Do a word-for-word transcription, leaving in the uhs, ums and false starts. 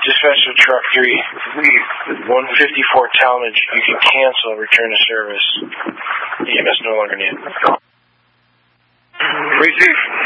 Dispatcher Truck three, one fifty-four Talmadge, you can cancel return to service. E M S no longer needed. Receive.